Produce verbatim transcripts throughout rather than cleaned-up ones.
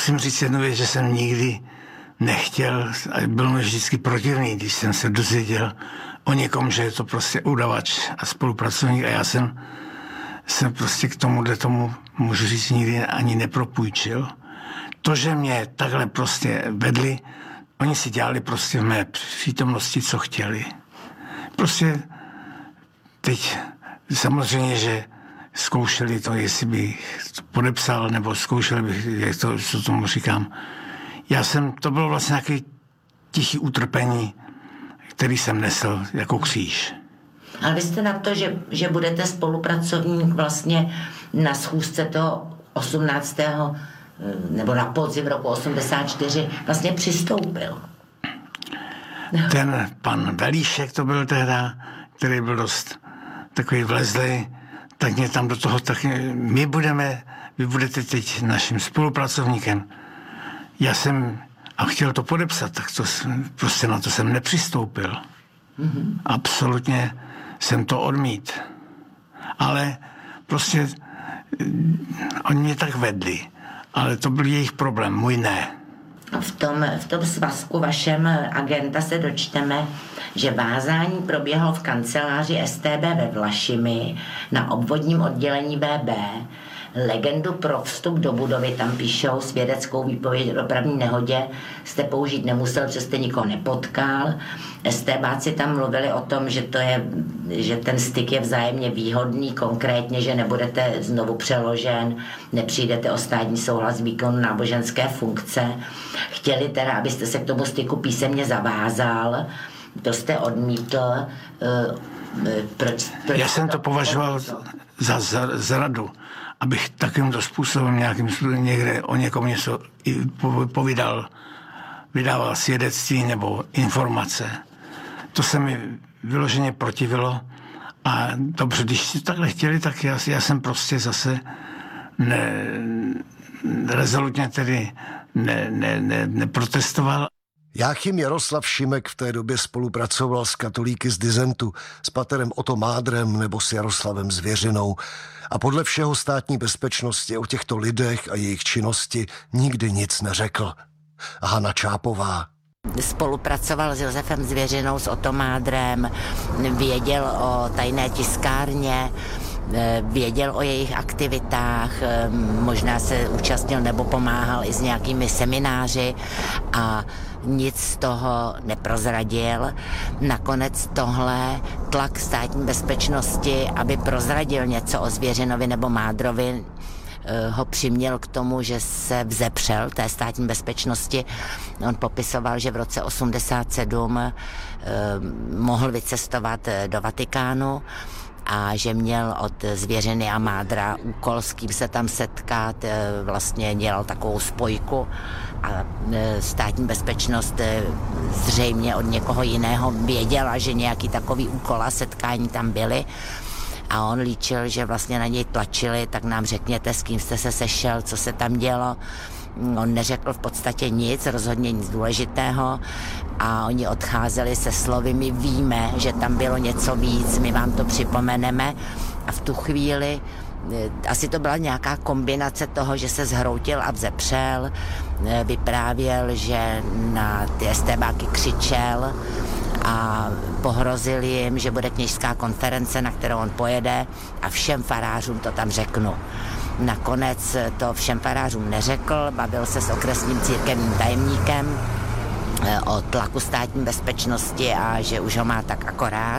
musím říct jednu věc, že jsem nikdy nechtěl, a bylo mi vždycky protivný, když jsem se dozvěděl o někom, že je to prostě udavač a spolupracovník a já jsem jsem prostě k tomuhle tomu, můžu říct, nikdy ani nepropůjčil. To, že mě takhle prostě vedli, oni si dělali prostě v mé přítomnosti, co chtěli. Prostě teď samozřejmě, že zkoušeli to, jestli bych to podepsal, nebo zkoušeli bych, jak to, co tomu říkám. Já jsem, to bylo vlastně nějaké tiché utrpení, který jsem nesl jako kříž. Ale vy jste na to, že, že budete spolupracovník vlastně na schůzce toho osmnáctého nebo na podzim roku osmdesát čtyři vlastně přistoupil. Ten pan Velíšek to byl tehda, který byl dost takový vlezlý, tak mě tam do toho tak my budeme, vy budete teď naším spolupracovníkem. Já jsem a chtěl to podepsat, tak to prostě na to jsem nepřistoupil. Mm-hmm. Absolutně jsem to odmít. Ale prostě oni mě tak vedli. Ale to byl jejich problém, můj ne. V tom, v tom svazku vašem agenta se dočteme, že vázání proběhlo v kanceláři S T B ve Vlašimi na obvodním oddělení V B. Legendu pro vstup do budovy tam píšou, svědeckou výpověď o dopravní nehodě jste použít nemusel, že jste nikoho nepotkal. STBáci tam mluvili o tom, že, to je, že ten styk je vzájemně výhodný, konkrétně, že nebudete znovu přeložen, nepřijdete o státní souhlas výkonu náboženské funkce. Chtěli teda, abyste se k tomu styku písemně zavázal, to jste odmítl. Proč, proč Já jsem to považoval za zradu, abych takovýmto způsobem nějakým způsobem někde o někom něco povídal, vydával svědectví nebo informace. To se mi vyloženě protivilo a dobře, když si takhle chtěli, tak já, já jsem prostě zase ne, rezolutně tedy ne, ne, ne, neprotestoval. Jáchym Jaroslav Šimek v té době spolupracoval s katolíky z disentu, s paterem Otto Mádrem nebo s Jaroslavem Zvěřinou a podle všeho státní bezpečnosti o těchto lidech a jejich činnosti nikdy nic neřekl. Hana Čápová. Spolupracoval s Josefem Zvěřinou, s Otto Mádrem, věděl o tajné tiskárně, věděl o jejich aktivitách, možná se účastnil nebo pomáhal i s nějakými semináři a nic z toho neprozradil. Nakonec tohle tlak státní bezpečnosti, aby prozradil něco o Zvěřinovi nebo Mádrovi, ho přiměl k tomu, že se vzepřel té státní bezpečnosti. On popisoval, že v roce osmdesát sedm eh, mohl vycestovat do Vatikánu a že měl od Zvěřiny a Mádra úkol, s kým se tam setkat, eh, vlastně dělal takovou spojku a eh, státní bezpečnost eh, zřejmě od někoho jiného věděla, že nějaký takový úkol a setkání tam byly. A on líčil, že vlastně na něj tlačili, tak nám řekněte, s kým jste se sešel, co se tam dělo. On neřekl v podstatě nic, rozhodně nic důležitého a oni odcházeli se slovy, my víme, že tam bylo něco víc, my vám to připomeneme a v tu chvíli asi to byla nějaká kombinace toho, že se zhroutil a vzepřel, vyprávěl, že na ty STBáky křičel a pohrozil jim, že bude kněžská konference, na kterou on pojede a všem farářům to tam řeknu. Nakonec to všem farářům neřekl, bavil se s okresním církevním tajemníkem o tlaku státní bezpečnosti a že už ho má tak akorát.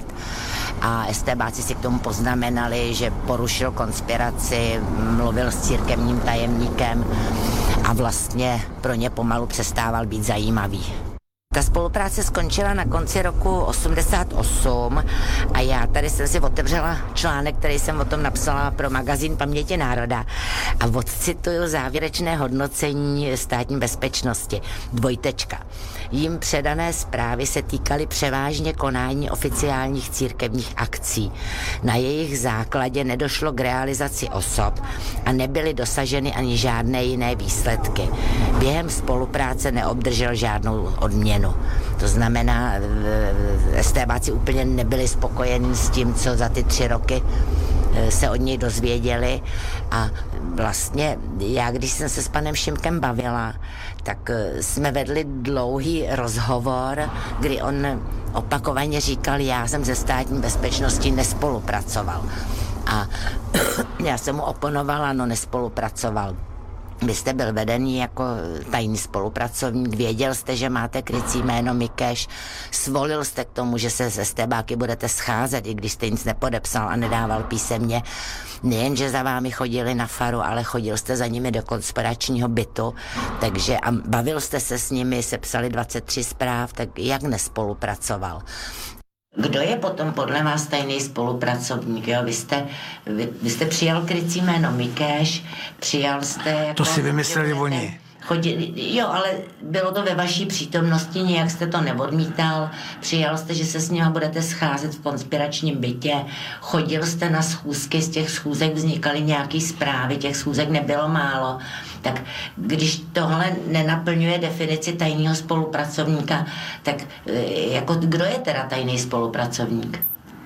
A STBáci si k tomu poznamenali, že porušil konspiraci, mluvil s církevním tajemníkem a vlastně pro ně pomalu přestával být zajímavý. Ta spolupráce skončila na konci roku osmdesát osm a já tady jsem si otevřela článek, který jsem o tom napsala pro magazín Paměti národa a odcituju závěrečné hodnocení státní bezpečnosti. Dvojtečka. Jím předané zprávy se týkaly převážně konání oficiálních církevních akcí. Na jejich základě nedošlo k realizaci osob a nebyly dosaženy ani žádné jiné výsledky. Během spolupráce neobdržel žádnou odměnu. To znamená, STBáci úplně nebyli spokojeni s tím, co za ty tři roky se od něj dozvěděli a vlastně já, když jsem se s panem Šimkem bavila, tak jsme vedli dlouhý rozhovor, kdy on opakovaně říkal, já jsem ze státní bezpečnosti nespolupracoval. A já jsem mu oponovala, no nespolupracoval. Vy jste byl vedený jako tajný spolupracovník, věděl jste, že máte krycí jméno Mikeš, svolil jste k tomu, že se se stebáky budete scházet, i když jste nic nepodepsal a nedával písemně. Nejen, že za vámi chodili na faru, ale chodil jste za nimi do konspiračního bytu, takže a bavil jste se s nimi, sepsali dvacet tři zpráv, tak jak nespolupracoval? Kdo je potom podle vás tajný spolupracovník? Jo? Vy, jste, vy, vy jste přijal krycí jméno Mikeš, přijal jste... Jako, to si vymysleli oni. Chodili, jo, ale bylo to ve vaší přítomnosti, nějak jste to neodmítal, přijal jste, že se s nimi budete scházet v konspiračním bytě, chodil jste na schůzky, z těch schůzek vznikaly nějaké zprávy, těch schůzek nebylo málo. Tak když tohle nenaplňuje definici tajného spolupracovníka, tak jako kdo je teda tajný spolupracovník?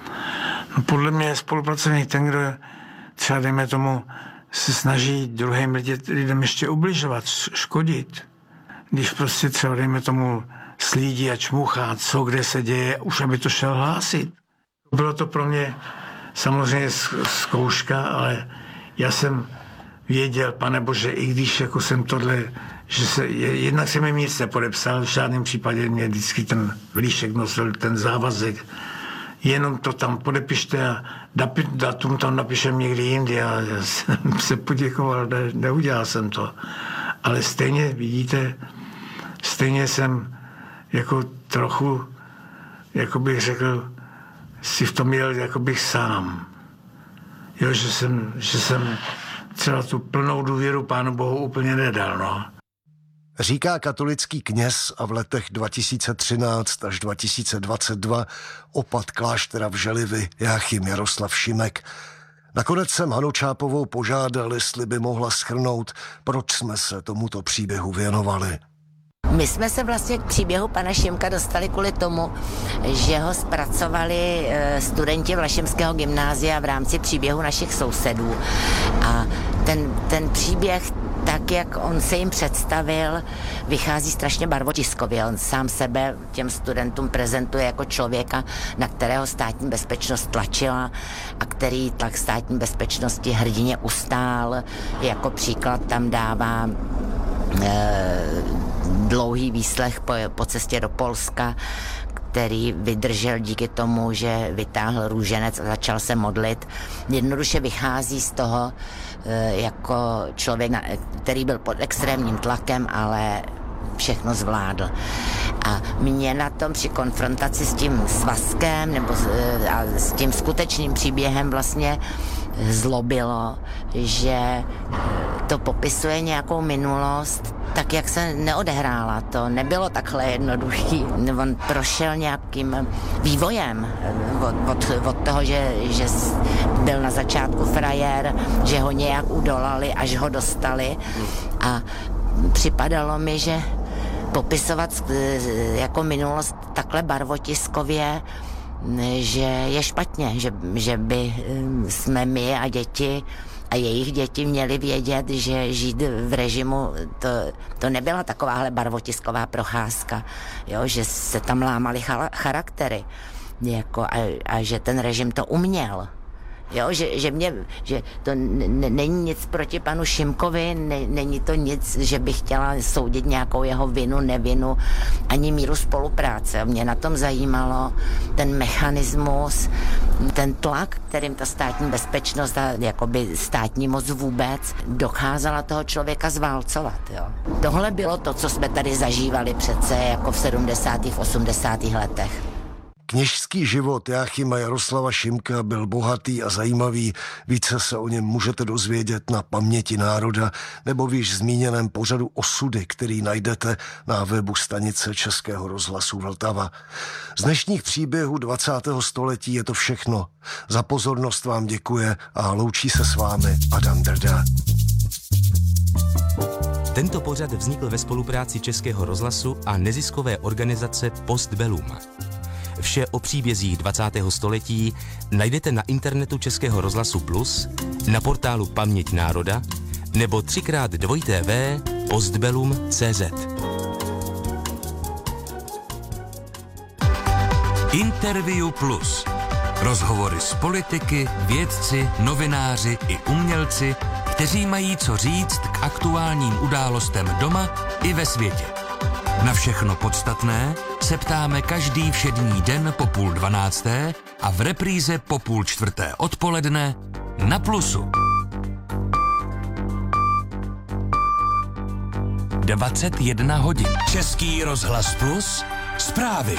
No podle mě je spolupracovník ten, kdo třeba dejme tomu se snaží druhým lidem ještě ubližovat, škodit. Když prostě třeba dejme tomu slídí a čmuchá, co kde se děje, už aby to šel hlásit. Bylo to pro mě samozřejmě zkouška, ale já jsem věděl, pane Bože, i když jako jsem tohle, že se, jednak jsem jim nic nepodepsal, v žádném případě mě vždycky ten líšek nosil, ten závazek, jenom to tam podepište a datum tam napíšem někdy jindy a já jsem se poděkoval, ne, neudělal jsem to. Ale stejně, vidíte, stejně jsem jako trochu, jako bych řekl, si v tom měl jako bych sám. Jo, že jsem, že jsem třeba tu plnou důvěru Pánu Bohu úplně nedal, no. Říká katolický kněz a v letech dva tisíce třináct až dva tisíce dvacet dva opat kláštera v Želivi Jáchym Jaroslav Šimek. Nakonec jsem Hanu Čápovou požádal, jestli by mohla shrnout, proč jsme se tomuto příběhu věnovali. My jsme se vlastně k příběhu pana Šimka dostali kvůli tomu, že ho zpracovali studenti Vlašimského gymnázia v rámci příběhu našich sousedů. A ten, ten příběh, tak jak on se jim představil, vychází strašně barvotiskově. On sám sebe těm studentům prezentuje jako člověka, na kterého státní bezpečnost tlačila a který tlak státní bezpečnosti hrdině ustál. Jako příklad tam dává e, dlouhý výslech po, po cestě do Polska, který vydržel díky tomu, že vytáhl růženec a začal se modlit. Jednoduše vychází z toho jako člověk, který byl pod extrémním tlakem, ale všechno zvládl. A mě na tom při konfrontaci s tím svazkem nebo s, a s tím skutečným příběhem vlastně zlobilo, že to popisuje nějakou minulost tak, jak se neodehrála. To nebylo takhle jednoduchý. On prošel nějakým vývojem od, od, od toho, že, že byl na začátku frajer, že ho nějak udolali, až ho dostali. A připadalo mi, že popisovat jako minulost takhle barvotiskově, že je špatně, že, že by jsme my a děti a jejich děti měli vědět, že žít v režimu, to, to nebyla takováhle barvotisková procházka, jo, že se tam lámaly charaktery jako, a, a že ten režim to uměl. Jo, že, že, mě, že to n- není nic proti panu Šimkovi, ne, není to nic, že bych chtěla soudit nějakou jeho vinu, nevinu, ani míru spolupráce. Mě na tom zajímalo ten mechanismus, ten tlak, kterým ta státní bezpečnost a jakoby státní moc vůbec dokázala toho člověka zválcovat. Jo. Tohle bylo to, co jsme tady zažívali přece jako v sedmdesátých, osmdesátých letech. Kněžský život Jáchyma Jaroslava Šimka byl bohatý a zajímavý. Více se o něm můžete dozvědět na Paměti národa nebo v již zmíněném pořadu Osudy, který najdete na webu stanice Českého rozhlasu Vltava. Z dnešních příběhů dvacátého století je to všechno. Za pozornost vám děkuje a loučí se s vámi Adam Drda. Tento pořad vznikl ve spolupráci Českého rozhlasu a neziskové organizace Postbellum. Vše o příbězích dvacátého století najdete na internetu Českého rozhlasu Plus, na portálu Paměť národa nebo třikrát dvojité vé postbellum tečka cé zet. Interview Plus. Rozhovory s politiky, vědci, novináři i umělci, kteří mají co říct k aktuálním událostem doma i ve světě. Na všechno podstatné se ptáme každý všední den po půl dvanácté a v repríze po půl čtvrté odpoledne na Plusu. dvacet jedna hodin. Český rozhlas Plus. Zprávy.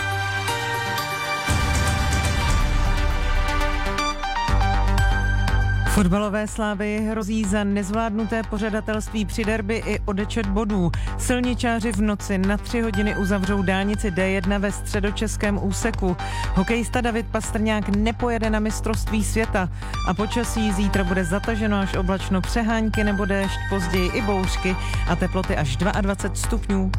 Fotbalové Slávy hrozí za nezvládnuté pořadatelství při derby i odečet bodů. Silničáři v noci na tři hodiny uzavřou dálnici D jedna ve středočeském úseku. Hokejista David Pastrňák nepojede na mistrovství světa a počasí zítra bude zataženo až oblačno, přehánky nebo déšť, později i bouřky a teploty až dvacet dva stupňů.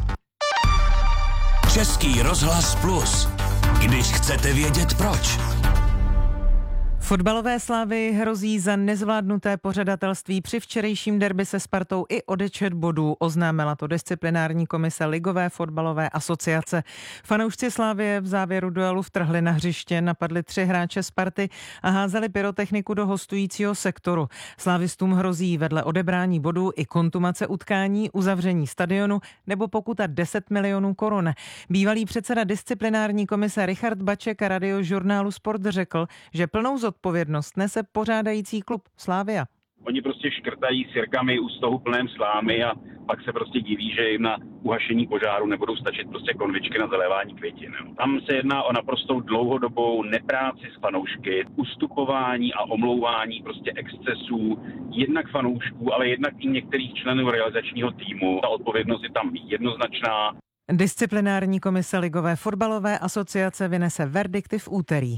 Český rozhlas Plus. Když chcete vědět proč. Fotbalové Slávy hrozí za nezvládnuté pořadatelství při včerejším derby se Spartou i odečet bodů. Oznámila to disciplinární komise Ligové fotbalové asociace. Fanoušci Slávie v závěru duelu vtrhli na hřiště, napadli tři hráče Sparty a házeli pyrotechniku do hostujícího sektoru. Slávistům hrozí vedle odebrání bodů i kontumace utkání, uzavření stadionu nebo pokuta deset milionů korun. Bývalý předseda disciplinární komise Richard Baček a radiožurnálu Sport řekl, že plnou odpovědnost nese pořádající klub Slavia. Oni prostě škrtají sirkami u stohu plném slámy a pak se prostě diví, že jim na uhašení požáru nebudou stačit prostě konvičky na zalévání květin. Tam se jedná o naprostou dlouhodobou nepráci s fanoušky, ustupování a omlouvání prostě excesů jednak fanoušků, ale jednak i některých členů realizačního týmu. Ta odpovědnost je tam jednoznačná. Disciplinární komise Ligové fotbalové asociace vynese verdikty v úterý.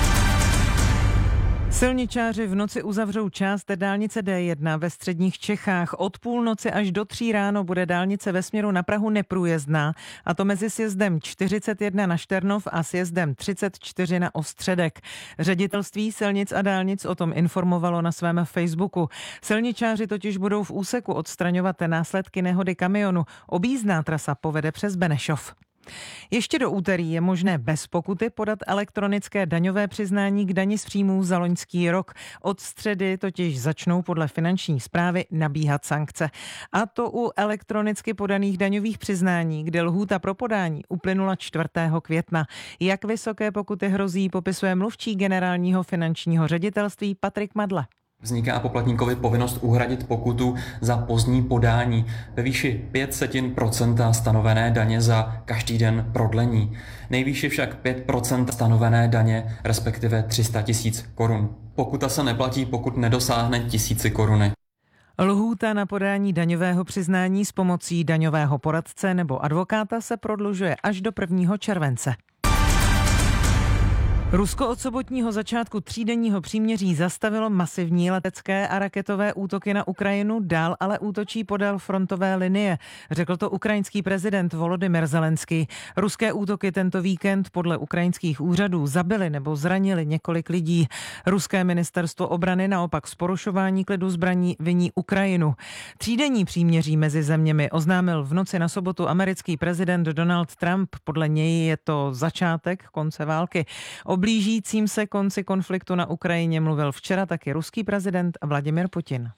Silničáři v noci uzavřou část dálnice D jedna ve středních Čechách. Od půlnoci až do tří ráno bude dálnice ve směru na Prahu neprůjezdná, a to mezi sjezdem čtyřicet jedna na Šternov a sjezdem třicet čtyři na Ostředek. Ředitelství silnic a dálnic o tom informovalo na svém Facebooku. Silničáři totiž budou v úseku odstraňovat následky nehody kamionu. Objízdná trasa povede přes Benešov. Ještě do úterý je možné bez pokuty podat elektronické daňové přiznání k dani z příjmů za loňský rok. Od středy totiž začnou podle finanční správy nabíhat sankce. A to u elektronicky podaných daňových přiznání, kde lhůta pro podání uplynula čtvrtého května. Jak vysoké pokuty hrozí, popisuje mluvčí generálního finančního ředitelství Patrik Madle. Vzniká poplatníkovi povinnost uhradit pokutu za pozdní podání ve výši pět setin procenta stanovené daně za každý den prodlení. Nejvýše však pět procent stanovené daně, respektive tři sta tisíc korun. Pokuta se neplatí, pokud nedosáhne tisíci koruny. Lhůta na podání daňového přiznání s pomocí daňového poradce nebo advokáta se prodlužuje až do prvního července. Rusko od sobotního začátku třídenního příměří zastavilo masivní letecké a raketové útoky na Ukrajinu, dál ale útočí podél frontové linie. Řekl to ukrajinský prezident Volodymyr Zelenský. Ruské útoky tento víkend podle ukrajinských úřadů zabily nebo zranili několik lidí. Ruské ministerstvo obrany naopak z porušování klidu zbraní viní Ukrajinu. Třídenní příměří mezi zeměmi oznámil v noci na sobotu americký prezident Donald Trump. Podle něj je to začátek konce války. O blížícím se konci konfliktu na Ukrajině mluvil včera taky ruský prezident Vladimir Putin.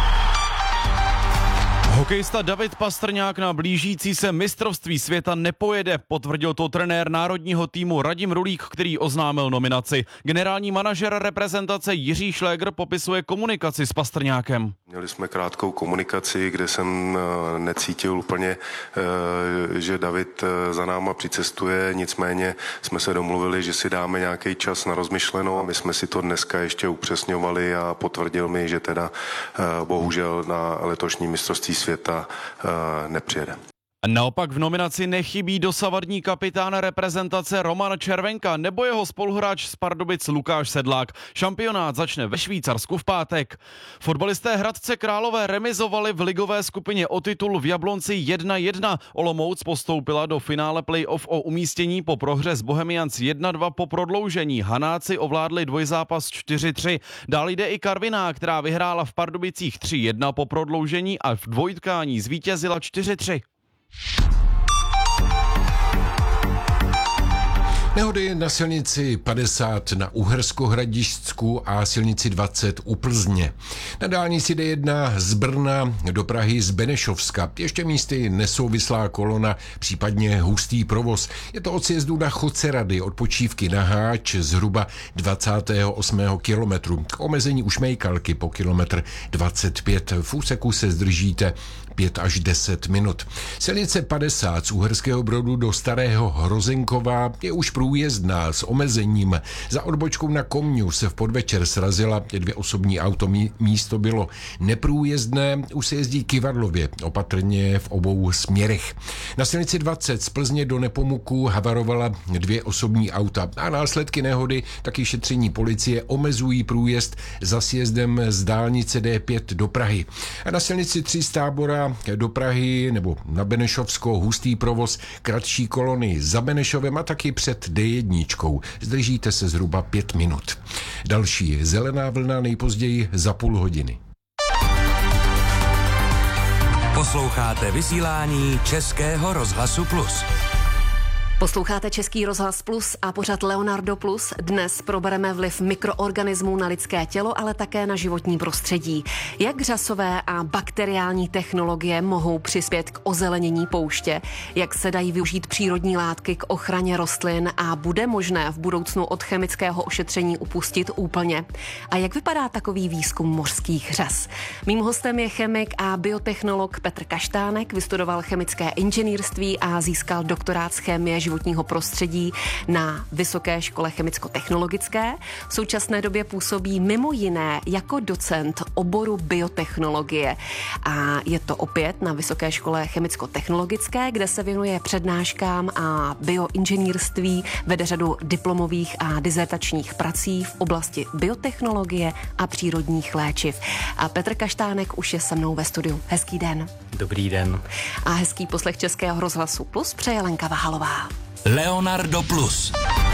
Hokejista David Pastrňák na blížící se mistrovství světa nepojede, potvrdil to trenér národního týmu Radim Rulík, který oznámil nominaci. Generální manažer reprezentace Jiří Šlégr popisuje komunikaci s Pastrňákem. Měli jsme krátkou komunikaci, kde jsem necítil úplně, že David za náma přicestuje, nicméně jsme se domluvili, že si dáme nějaký čas na rozmyšlenou a my jsme si to dneska ještě upřesňovali a potvrdil mi, že teda bohužel na letošní mistrovství světa nepřijede. Naopak v nominaci nechybí dosavadní kapitán reprezentace Roman Červenka nebo jeho spoluhráč z Pardubic Lukáš Sedlák. Šampionát začne ve Švýcarsku v pátek. Fotbalisté Hradce Králové remizovali v ligové skupině o titul v Jablonci jedna jedna. Olomouc postoupila do finále play-off o umístění po prohře s Bohemians jedna dva po prodloužení. Hanáci ovládli dvojzápas čtyři tři. Dál jde i Karviná, která vyhrála v Pardubicích tři jedna po prodloužení a v dvojtkání zvítězila čtyři tři. Nehody na silnici padesát na Uhersko-Hradišťsku a silnici dvacet u Plzně. Na dálnici D jedna z Brna do Prahy z Benešovska. Ještě místy nesouvislá kolona, případně hustý provoz. Je to od sjezdu na Chocerady, od Počívky na Háč zhruba dvacátého osmého kilometru. K omezení u Šmejkalky po kilometr dvacet pět. V úseku se zdržíte pět až deset minut. Silnice padesát z Uherského Brodu do Starého Hrozenkova je už průjezdná s omezením. Za odbočkou na Komňu se v podvečer srazila dvě osobní auto. Místo bylo neprůjezdné, už se jezdí Kyvadlově, opatrně v obou směrech. Na silnici dvacet z Plzně do Nepomuku havarovala dvě osobní auta a následky nehody taky šetření policie omezují průjezd za sjezdem z dálnice D pět do Prahy. A na silnici tři z Tábora do Prahy nebo na Benešovsko hustý provoz, kratší kolony za Benešovem a taky před D jedna. Zdržíte se zhruba pět minut. Další zelená vlna nejpozději za půl hodiny. Posloucháte vysílání Českého rozhlasu Plus. Posloucháte Český rozhlas Plus a pořad Leonardo Plus. Dnes probereme vliv mikroorganismů na lidské tělo, ale také na životní prostředí. Jak řasové a bakteriální technologie mohou přispět k ozelenění pouště, jak se dají využít přírodní látky k ochraně rostlin a bude možné v budoucnu od chemického ošetření upustit úplně. A jak vypadá takový výzkum mořských řas? Mým hostem je chemik a biotechnolog Petr Kaštánek, vystudoval chemické inženýrství a získal doktorát z chemie životního prostředí na Vysoké škole chemicko-technologické. V současné době působí mimo jiné jako docent oboru biotechnologie. A je to opět na Vysoké škole chemicko-technologické, kde se věnuje přednáškám a bioinženýrství, vede řadu diplomových a dizertačních prací v oblasti biotechnologie a přírodních léčiv. A Petr Kaštánek už je se mnou ve studiu. Hezký den. Dobrý den. A hezký poslech Českého rozhlasu Plus přeje Lenka Vahalová. Leonardo Plus.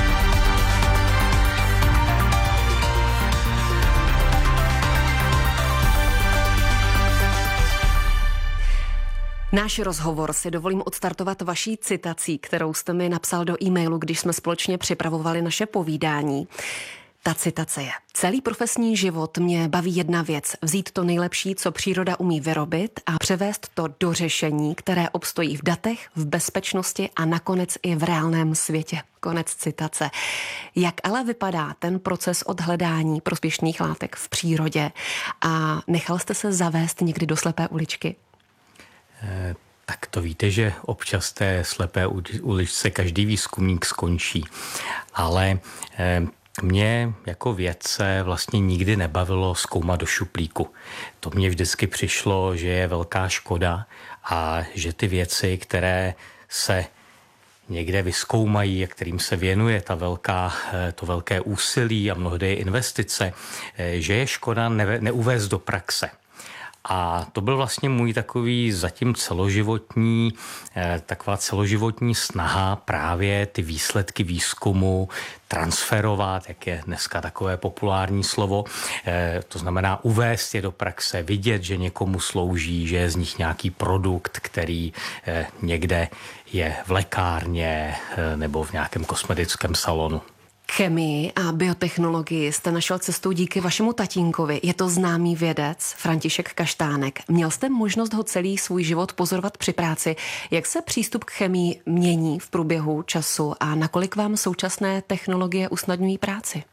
Náš rozhovor si dovolím odstartovat vaší citací, kterou jste mi napsal do e-mailu, když jsme společně připravovali naše povídání. Ta citace je: celý profesní život mě baví jedna věc, vzít to nejlepší, co příroda umí vyrobit a převést to do řešení, které obstojí v datech, v bezpečnosti a nakonec i v reálném světě. Konec citace. Jak ale vypadá ten proces od hledání prospěšných látek v přírodě a nechal jste se zavést někdy do slepé uličky? Eh, tak to víte, že občas té slepé uličce každý výzkumník skončí, ale eh, mě jako vědce vlastně nikdy nebavilo zkoumat do šuplíku. To mně vždycky přišlo, že je velká škoda a že ty věci, které se někde vyzkoumají a kterým se věnuje ta velká, to velké úsilí a mnohdy investice, že je škoda ne, neuvést do praxe. A to byl vlastně můj takový zatím celoživotní, taková celoživotní snaha právě ty výsledky výzkumu transferovat, jak je dneska takové populární slovo, to znamená uvést je do praxe, vidět, že někomu slouží, že je z nich nějaký produkt, který někde je v lékárně nebo v nějakém kosmetickém salonu. Chemii a biotechnologii jste našel cestou díky vašemu tatínkovi. Je to známý vědec František Kaštánek. Měl jste možnost ho celý svůj život pozorovat při práci. Jak se přístup k chemii mění v průběhu času a nakolik vám současné technologie usnadňují práci?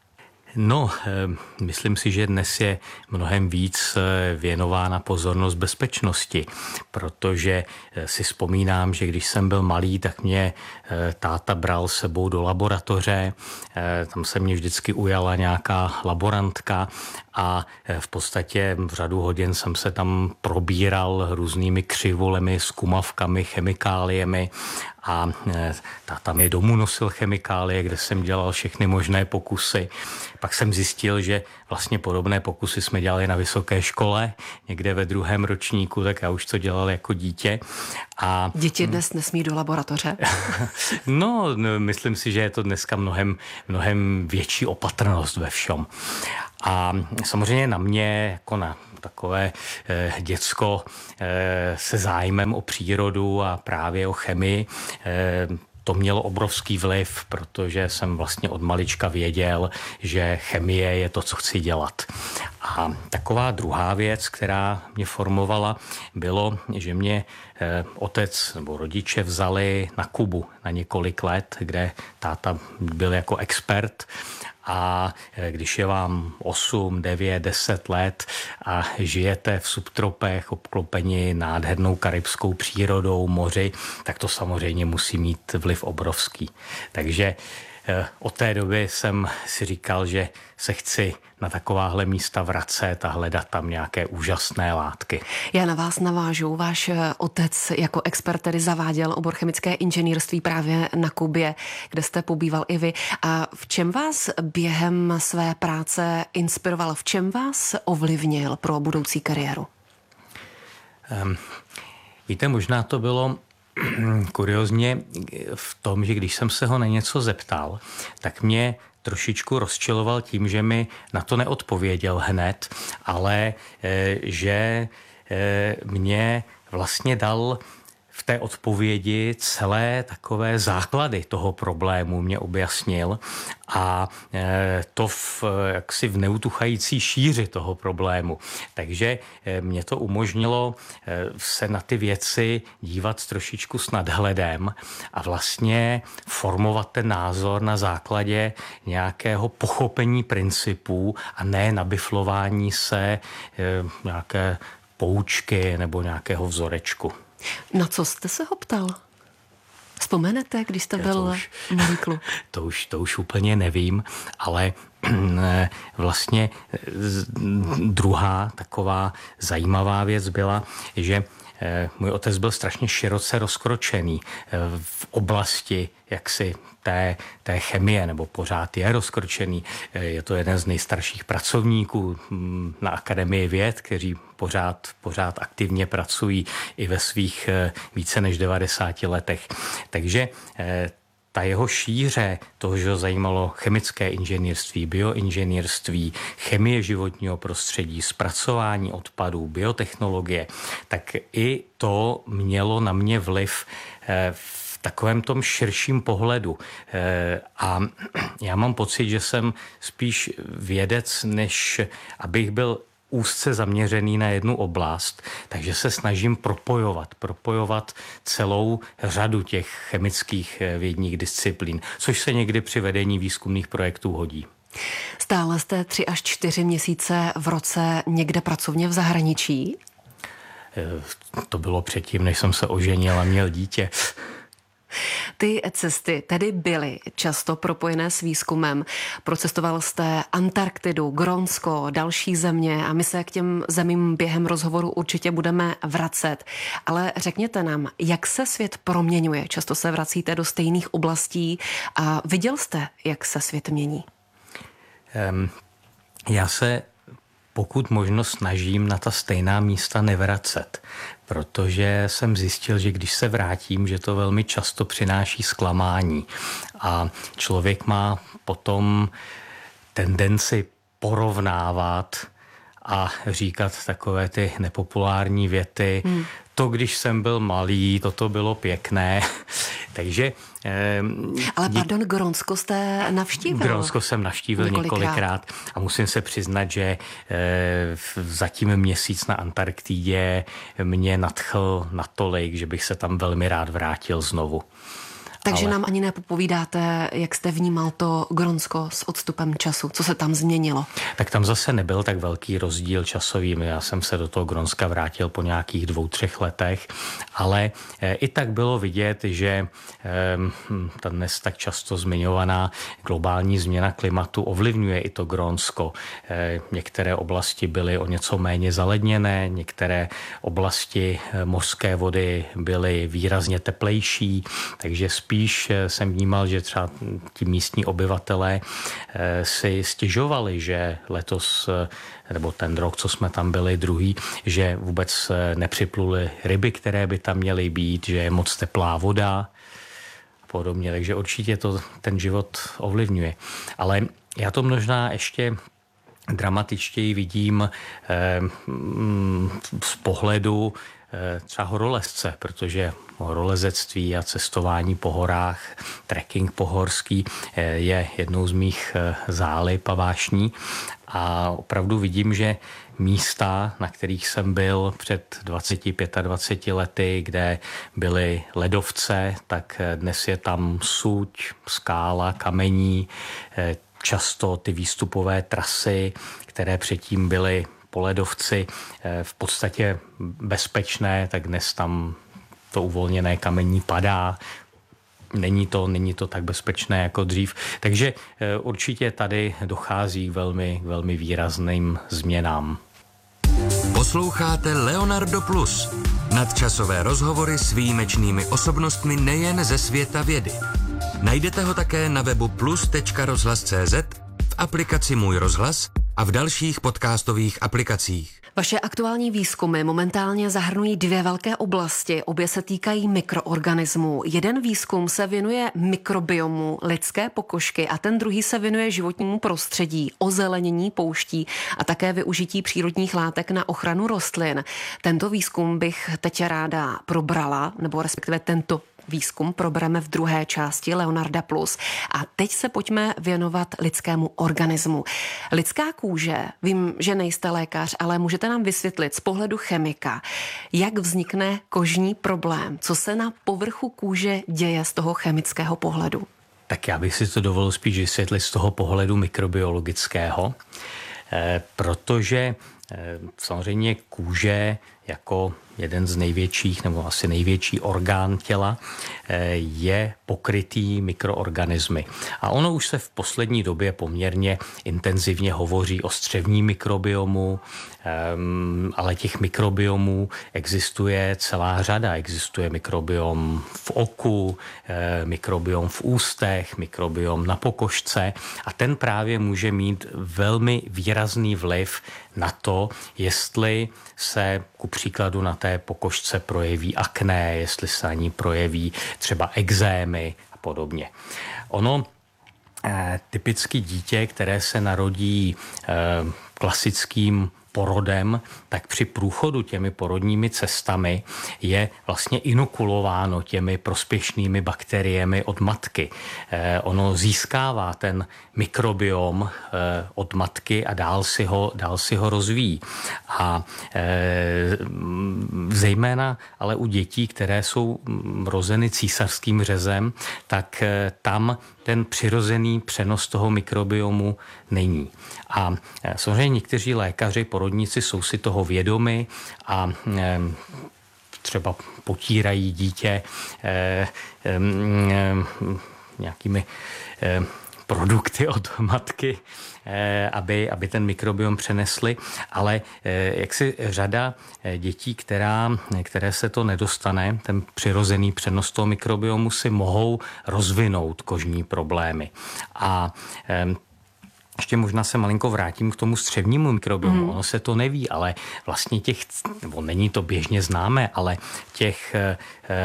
No, myslím si, že dnes je mnohem víc věnována pozornost bezpečnosti, protože si vzpomínám, že když jsem byl malý, tak mě táta bral sebou do laboratoře, tam se mě vždycky ujala nějaká laborantka a v podstatě v řadu hodin jsem se tam probíral různými křivulemi, zkumavkami, chemikáliemi a táta mi domů nosil chemikálie, kde jsem dělal všechny možné pokusy. Pak jsem zjistil, že vlastně podobné pokusy jsme dělali na vysoké škole, někde ve druhém ročníku, tak já už to dělal jako dítě. A děti dnes nesmí do laboratoře? No, myslím si, že je to dneska mnohem, mnohem větší opatrnost ve všem. A samozřejmě na mě, jako na takové eh, děcko eh, se zájmem o přírodu a právě o chemii, eh, to mělo obrovský vliv, protože jsem vlastně od malička věděl, že chemie je to, co chci dělat. A taková druhá věc, která mě formovala, bylo, že mě eh, otec nebo rodiče vzali na Kubu na několik let, kde táta byl jako expert. A když je vám osm, devět, deset let a žijete v subtropech obklopeni nádhernou karibskou přírodou, moři, tak to samozřejmě musí mít vliv obrovský. Takže od té doby jsem si říkal, že se chci na takováhle místa vracet a hledat tam nějaké úžasné látky. Já na vás navážu. Váš otec jako expert tedy zaváděl obor chemické inženýrství právě na Kubě, kde jste pobýval i vy. A v čem vás během své práce inspiroval? V čem vás ovlivnil pro budoucí kariéru? Um, víte, možná to bylo kuriozně v tom, že když jsem se ho na něco zeptal, tak mě trošičku rozčiloval tím, že mi na to neodpověděl hned, ale že mě vlastně dal v té odpovědi celé takové základy toho problému, mě objasnil a to v, jaksi v neutuchající šíři toho problému. Takže mě to umožnilo se na ty věci dívat trošičku s nadhledem a vlastně formovat ten názor na základě nějakého pochopení principů a ne nabiflování se nějaké poučky nebo nějakého vzorečku. Na co jste se ho ptal? Vzpomenete, když jste byl malý kluk? To už, to už úplně nevím, ale vlastně druhá taková zajímavá věc byla, že můj otec byl strašně široce rozkročený v oblasti jaksi té, té chemie, nebo pořád je rozkročený. Je to jeden z nejstarších pracovníků na Akademii věd, kteří pořád, pořád aktivně pracují i ve svých více než devadesáti letech. Takže ta jeho šíře, toho, že ho zajímalo chemické inženýrství, bioinženýrství, chemie životního prostředí, zpracování odpadů, biotechnologie, tak i to mělo na mě vliv v takovém tom širším pohledu. A já mám pocit, že jsem spíš vědec, než abych byl úzce zaměřený na jednu oblast, takže se snažím propojovat, propojovat celou řadu těch chemických vědních disciplín, což se někdy při vedení výzkumných projektů hodí. Stále jste tři až čtyři měsíce v roce někde pracovně v zahraničí? To bylo předtím, než jsem se oženil a měl dítě. Ty cesty tedy byly často propojené s výzkumem. Procestoval jste Antarktidu, Grónsko, další země a my se k těm zemím během rozhovoru určitě budeme vracet. Ale řekněte nám, jak se svět proměňuje? Často se vracíte do stejných oblastí a viděl jste, jak se svět mění? Um, já se pokud možno snažím na ta stejná místa nevracet, protože jsem zjistil, že když se vrátím, že to velmi často přináší zklamání a člověk má potom tendenci porovnávat a říkat takové ty nepopulární věty. Hmm. To, když jsem byl malý, toto bylo pěkné. Takže... Eh, Ale pardon, Grónsko jste navštívil? Grónsko jsem navštívil několikrát. několikrát a musím se přiznat, že eh, zatím měsíc na Antarktidě mě nadchl natolik, že bych se tam velmi rád vrátil znovu. Takže ale... nám ani nepopovídáte, jak jste vnímal to Grónsko s odstupem času, co se tam změnilo? Tak tam zase nebyl tak velký rozdíl časový. Já jsem se do toho Grónska vrátil po nějakých dvou, třech letech, ale i tak bylo vidět, že ta dnes tak často zmiňovaná globální změna klimatu ovlivňuje i to Grónsko. Některé oblasti byly o něco méně zaledněné, některé oblasti mořské vody byly výrazně teplejší, takže spíš jsem vnímal, že třeba ti místní obyvatelé si stěžovali, že letos, nebo ten rok, co jsme tam byli druhý, že vůbec nepřipluly ryby, které by tam měly být, že je moc teplá voda a podobně, takže určitě to ten život ovlivňuje. Ale já to možná ještě dramatičtěji vidím eh, z pohledu eh, třeba horolezce, protože horolezectví a cestování po horách, trekking pohorský eh, je jednou z mých eh, zálib a vášní a opravdu vidím, že místa, na kterých jsem byl před dvaceti pěti lety, kde byly ledovce, tak dnes je tam suť, skála, kamení, eh, často ty výstupové trasy, které předtím byly po ledovci v podstatě bezpečné, tak dnes tam to uvolněné kamení padá. Není to, není to tak bezpečné jako dřív. Takže určitě tady dochází k velmi, velmi výrazným změnám. Posloucháte Leonardo Plus. Nadčasové rozhovory s výjimečnými osobnostmi nejen ze světa vědy. Najdete ho také na webu plus tečka rozhlas tečka cé zet, v aplikaci Můj rozhlas a v dalších podcastových aplikacích. Vaše aktuální výzkumy momentálně zahrnují dvě velké oblasti, obě se týkají mikroorganismů. Jeden výzkum se věnuje mikrobiomu lidské pokožky a ten druhý se věnuje životnímu prostředí, ozelenění pouští a také využití přírodních látek na ochranu rostlin. Tento výzkum bych teď ráda probrala, nebo respektive tento výzkum probereme v druhé části Leonarda Plus. A teď se pojďme věnovat lidskému organismu. Lidská kůže, vím, že nejste lékař, ale můžete nám vysvětlit z pohledu chemika, jak vznikne kožní problém, co se na povrchu kůže děje z toho chemického pohledu. Tak já bych si to dovolil spíš vysvětlit z toho pohledu mikrobiologického, eh, protože eh, samozřejmě kůže jako jeden z největších, nebo asi největší orgán těla, je pokrytý mikroorganismy. A ono už se v poslední době poměrně intenzivně hovoří o střevním mikrobiomu, ale těch mikrobiomů existuje celá řada. Existuje mikrobiom v oku, mikrobiom v ústech, mikrobiom na pokožce a ten právě může mít velmi výrazný vliv na to, jestli se ku příkladu na té pokožce projeví akné, jestli se na ní projeví třeba ekzémy a podobně. Ono eh, typicky dítě, které se narodí eh, klasickým porodem, tak při průchodu těmi porodními cestami je vlastně inokulováno těmi prospěšnými bakteriemi od matky. Eh, ono získává ten mikrobiom eh, od matky a dál si ho, dál si ho rozvíjí. A eh, zejména ale u dětí, které jsou rozeny císařským řezem, tak eh, tam ten přirozený přenos toho mikrobiomu není. A eh, samozřejmě někteří lékaři, porodníci jsou si toho vědomi a eh, třeba potírají dítě eh, eh, nějakými eh, produkty od matky, aby, aby ten mikrobiom přenesli, ale jak si řada dětí, která, které se to nedostane, ten přirozený přenos toho mikrobiomu, si mohou rozvinout kožní problémy. A ještě možná se malinko vrátím k tomu střevnímu mikrobiomu. Mm. Ono se to neví, ale vlastně těch, nebo není to běžně známé, ale těch eh,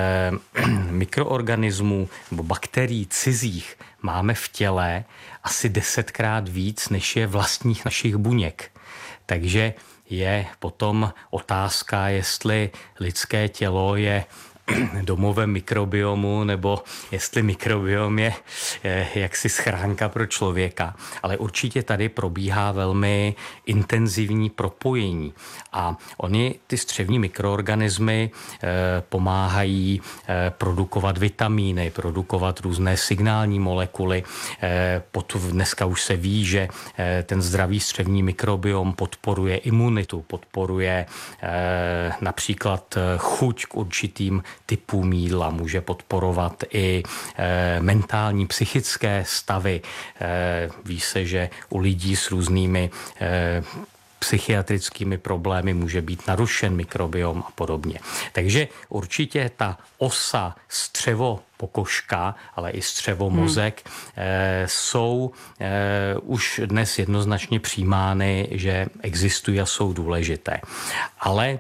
mikroorganismů nebo bakterií cizích máme v těle asi desetkrát víc, než je vlastních našich buněk. Takže je potom otázka, jestli lidské tělo je domovem mikrobiomu, nebo jestli mikrobiom je jaksi schránka pro člověka. Ale určitě tady probíhá velmi intenzivní propojení. A oni, ty střevní mikroorganismy, pomáhají produkovat vitamíny, produkovat různé signální molekuly. Dneska už se ví, že ten zdravý střevní mikrobiom podporuje imunitu, podporuje například chuť k určitým typům jídla, může podporovat i mentální, psychické stavy. Ví se, že u lidí s různými psychiatrickými problémy může být narušen mikrobiom a podobně. Takže určitě ta osa střevo-pokožka, ale i střevo-mozek hmm. e, jsou e, už dnes jednoznačně přijímány, že existují a jsou důležité. Ale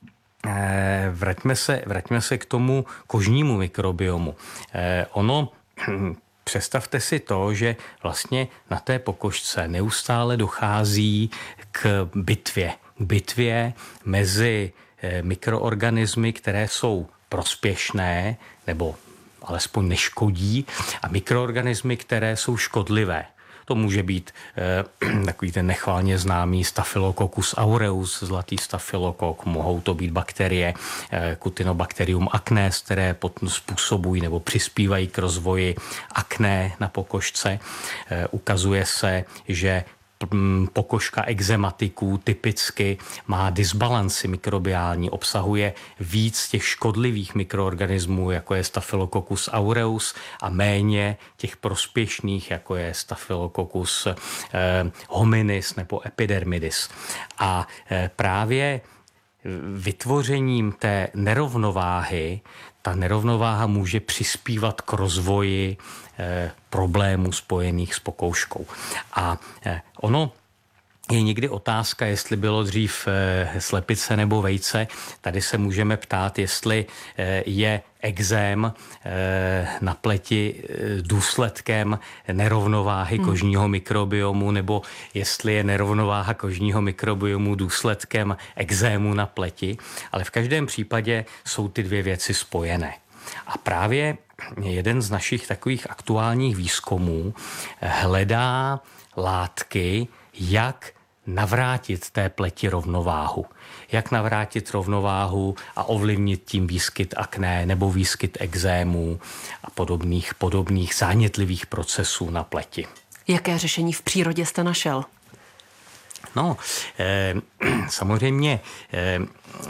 e, vraťme se, vraťme se k tomu kožnímu mikrobiomu. E, ono Představte si to, že vlastně na té pokožce neustále dochází k bitvě. K bitvě mezi mikroorganismy, které jsou prospěšné nebo alespoň neškodí, a mikroorganismy, které jsou škodlivé. To může být eh, takový ten nechválně známý Staphylococcus aureus, zlatý stafylokok, mohou to být bakterie eh, Cuttinobacterium acnes, které způsobují nebo přispívají k rozvoji akné na pokožce. Eh, ukazuje se, že pokožka exematiků typicky má disbalanci mikrobiální, obsahuje víc těch škodlivých mikroorganismů, jako je Staphylococcus aureus, a méně těch prospěšných, jako je Staphylococcus eh, hominis nebo epidermidis. A eh, právě vytvořením té nerovnováhy, ta nerovnováha může přispívat k rozvoji eh, problémů spojených s pokouškou. A eh, ono je někdy otázka, jestli bylo dřív eh, slepice nebo vejce. Tady se můžeme ptát, jestli eh, je ekzém eh, na pleti eh, důsledkem nerovnováhy hmm. kožního mikrobiomu, nebo jestli je nerovnováha kožního mikrobiomu důsledkem ekzému na pleti. Ale v každém případě jsou ty dvě věci spojené. A právě jeden z našich takových aktuálních výzkumů hledá látky, jak navrátit té pleti rovnováhu. Jak navrátit rovnováhu a ovlivnit tím výskyt akné nebo výskyt ekzémů a podobných, podobných zánětlivých procesů na pleti. Jaké řešení v přírodě jste našel? No, eh, samozřejmě eh,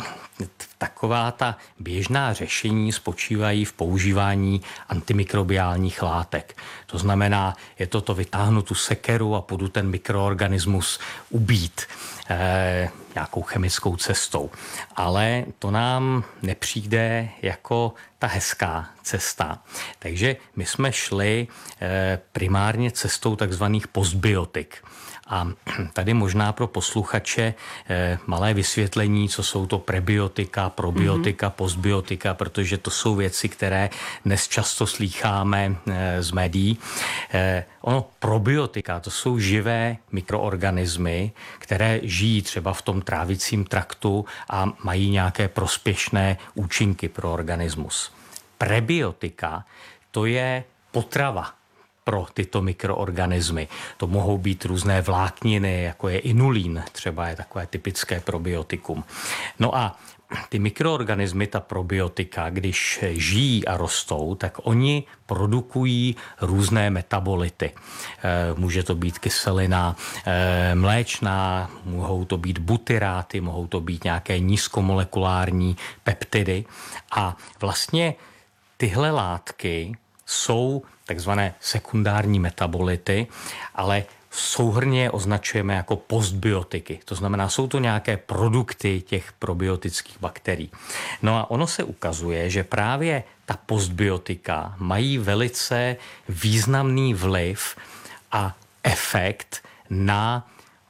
taková ta běžná řešení spočívají v používání antimikrobiálních látek. To znamená, je to to vytáhnu tu sekeru a půjdu ten mikroorganismus ubít eh, nějakou chemickou cestou. Ale to nám nepřijde jako ta hezká cesta. Takže my jsme šli eh, primárně cestou takzvaných postbiotik. A tady možná pro posluchače eh, malé vysvětlení, co jsou to prebiotika, probiotika, mm-hmm. postbiotika, protože to jsou věci, které dnes často slýcháme eh, z médií. Eh, ono, probiotika, to jsou živé mikroorganismy, které žijí třeba v tom trávicím traktu a mají nějaké prospěšné účinky pro organismus. Prebiotika, to je potrava pro tyto mikroorganismy. To mohou být různé vlákniny, jako je inulín, třeba je takové typické probiotikum. No a ty mikroorganismy, ta probiotika, když žijí a rostou, tak oni produkují různé metabolity. Může to být kyselina mléčná, mohou to být butyráty, mohou to být nějaké nízkomolekulární peptidy. A vlastně tyhle látky jsou takzvané sekundární metabolity, ale souhrnně označujeme jako postbiotiky. To znamená, jsou to nějaké produkty těch probiotických bakterií. No a ono se ukazuje, že právě ta postbiotika mají velice významný vliv a efekt na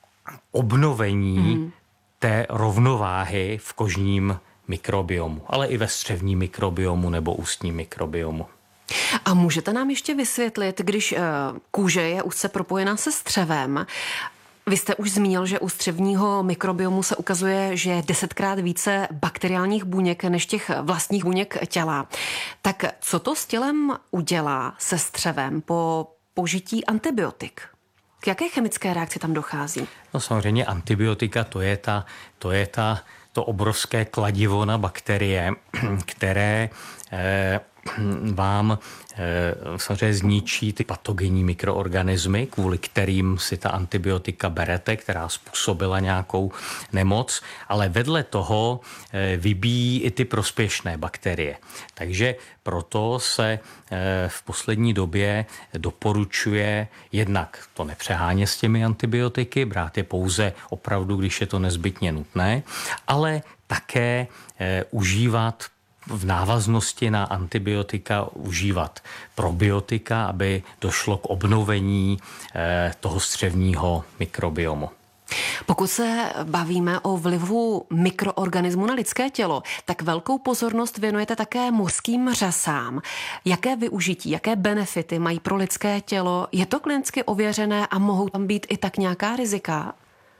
obnovení mm. té rovnováhy v kožním mikrobiomu, ale i ve střevním mikrobiomu nebo ústním mikrobiomu. A můžete nám ještě vysvětlit, když kůže je úzce propojená se střevem, Vy jste už zmínil, že u střevního mikrobiomu se ukazuje, že je desetkrát více bakteriálních buněk než těch vlastních buněk těla. Tak co to s tělem udělá se střevem po použití antibiotik? K jaké chemické reakci tam dochází? No samozřejmě antibiotika, to je ta, to je ta, to obrovské kladivo na bakterie, které eh, vám eh, samozřejmě zničí ty patogenní mikroorganismy, kvůli kterým si ta antibiotika berete, která způsobila nějakou nemoc, ale vedle toho eh, vybíjí i ty prospěšné bakterie. Takže proto se eh, v poslední době doporučuje jednak to nepřehánět s těmi antibiotiky, brát je pouze opravdu, když je to nezbytně nutné, ale také eh, užívat v návaznosti na antibiotika užívat probiotika, aby došlo k obnovení eh, toho střevního mikrobiomu. Pokud se bavíme o vlivu mikroorganismů na lidské tělo, tak velkou pozornost věnujete také mořským řasám. Jaké využití, jaké benefity mají pro lidské tělo? Je to klinicky ověřené a mohou tam být i tak nějaká rizika?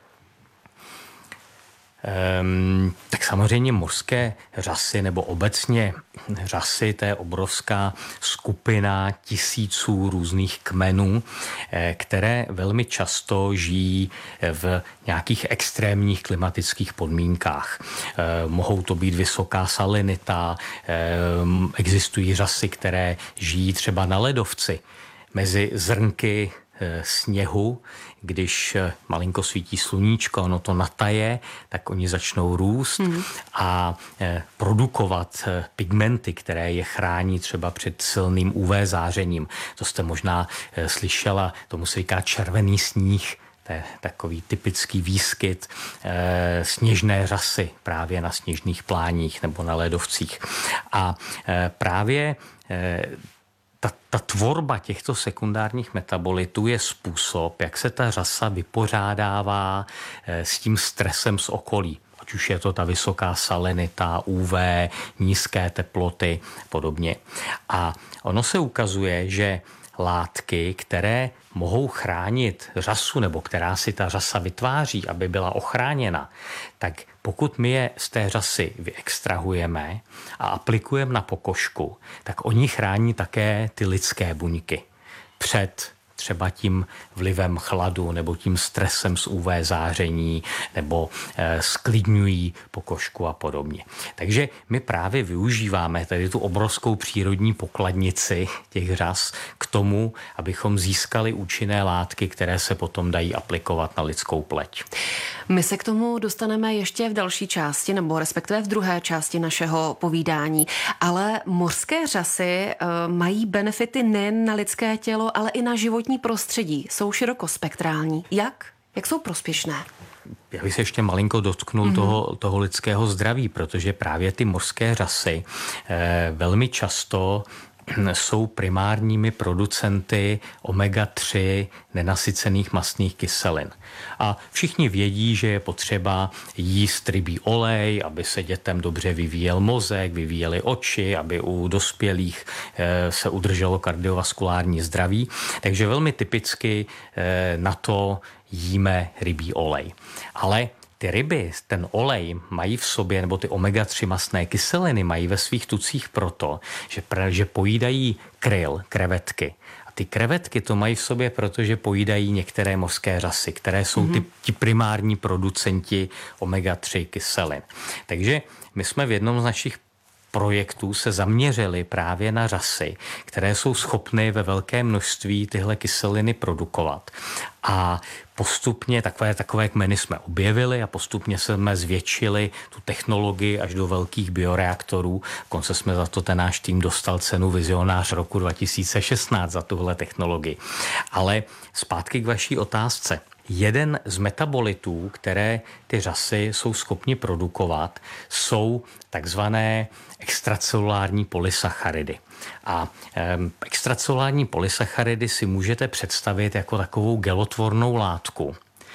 Um, tak samozřejmě mořské řasy nebo obecně řasy, to je obrovská skupina tisíců různých kmenů, které velmi často žijí v nějakých extrémních klimatických podmínkách. Mohou to být vysoká salinita, existují řasy, které žijí třeba na ledovci, mezi zrnky sněhu, když malinko svítí sluníčko, ono to nataje, tak oni začnou růst hmm. a produkovat pigmenty, které je chrání třeba před silným U V zářením. To jste možná slyšela, tomu se říká červený sníh. To je takový typický výskyt e, sněžné řasy právě na sněžných pláních nebo na ledovcích. A e, právě e, Ta, ta tvorba těchto sekundárních metabolitů je způsob, jak se ta řasa vypořádává s tím stresem z okolí. Ať už je to ta vysoká salinita, U V, nízké teploty, podobně. A ono se ukazuje, že látky, které mohou chránit řasu, nebo která si ta řasa vytváří, aby byla ochráněna, tak pokud my je z té řasy vyextrahujeme a aplikujeme na pokožku, tak oni chrání také ty lidské buňky před třeba tím vlivem chladu nebo tím stresem z U V záření nebo e, sklidňují pokožku a podobně. Takže my právě využíváme tady tu obrovskou přírodní pokladnici těch řas k tomu, abychom získali účinné látky, které se potom dají aplikovat na lidskou pleť. My se k tomu dostaneme ještě v další části, nebo respektive v druhé části našeho povídání. Ale mořské řasy e, mají benefity nejen na lidské tělo, ale i na životní prostředí. Jsou širokospektrální. Jak? Jak jsou prospěšné? Já bych se ještě malinko dotknul mm-hmm. toho, toho lidského zdraví, protože právě ty mořské řasy e, velmi často jsou primárními producenty omega tři nenasycených mastných kyselin. A všichni vědí, že je potřeba jíst rybí olej, aby se dětem dobře vyvíjel mozek, vyvíjely oči, aby u dospělých se udrželo kardiovaskulární zdraví. Takže velmi typicky na to jíme rybí olej. Ale ty ryby, ten olej mají v sobě, nebo ty omega tři mastné kyseliny mají ve svých tucích proto, že, že pojídají kryl, krevetky. A ty krevetky to mají v sobě, protože pojídají některé mořské řasy, které jsou ty, ti primární producenti omega tři kyselin. Takže my jsme v jednom z našich projektů se zaměřili právě na řasy, které jsou schopny ve velké množství tyhle kyseliny produkovat. A postupně takové, takové kmeny jsme objevili a postupně jsme zvětšili tu technologii až do velkých bioreaktorů. Konce jsme za to ten náš tým dostal cenu Vizionář roku dva tisíce šestnáct za tuhle technologii. Ale zpátky k vaší otázce. Jeden z metabolitů, které ty řasy jsou schopni produkovat, jsou takzvané extracelulární polysacharidy. A e, extracelulární polysacharidy si můžete představit jako takovou gelotvornou látku,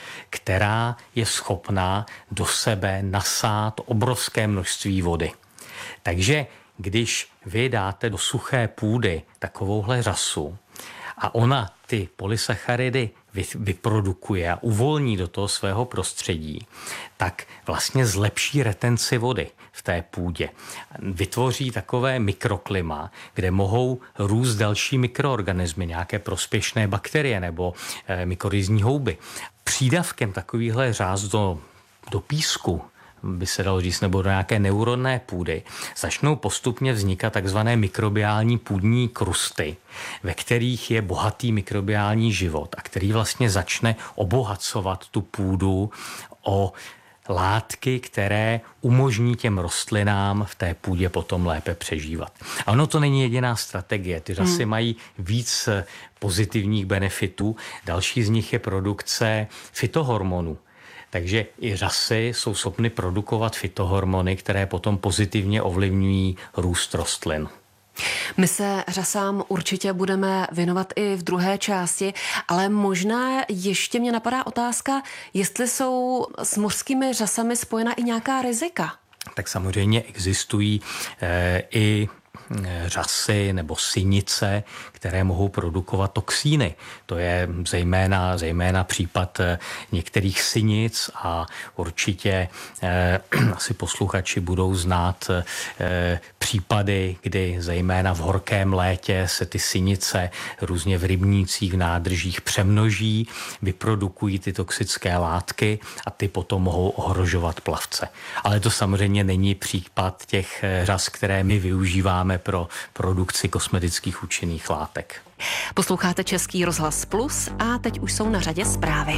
která je schopná do sebe nasát obrovské množství vody. Takže když vy dáte do suché půdy takovouhle řasu a ona ty polysacharidy vyprodukuje a uvolní do toho svého prostředí, tak vlastně zlepší retenci vody v té půdě. Vytvoří takové mikroklima, kde mohou růst další mikroorganismy, nějaké prospěšné bakterie nebo e, mykorizní houby. Přídavkem takovýchhle řáz do, do písku, by se dalo říct, nebo do nějaké neuronné půdy, začnou postupně vznikat takzvané mikrobiální půdní krusty, ve kterých je bohatý mikrobiální život a který vlastně začne obohacovat tu půdu o látky, které umožní těm rostlinám v té půdě potom lépe přežívat. A ono to není jediná strategie. Ty řasy hmm. mají víc pozitivních benefitů. Další z nich je produkce fytohormonů. Takže i řasy jsou schopny produkovat fytohormony, které potom pozitivně ovlivňují růst rostlin. My se řasám určitě budeme věnovat i v druhé části, ale možná ještě mě napadá otázka, jestli jsou s mořskými řasami spojena i nějaká rizika. Tak samozřejmě existují e, i řasy nebo synice, které mohou produkovat toxíny. To je zejména, zejména případ některých synic a určitě eh, asi posluchači budou znát eh, případy, kdy zejména v horkém létě se ty synice různě v rybnících, v nádržích přemnoží, vyprodukují ty toxické látky a ty potom mohou ohrožovat plavce. Ale to samozřejmě není případ těch řas, které my využíváme pro produkci kosmetických účinných látek. Posloucháte Český rozhlas Plus a teď už jsou na řadě zprávy.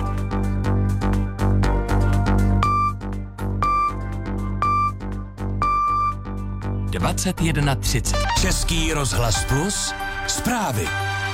dvacet jedna třicet. Český rozhlas Plus. Zprávy.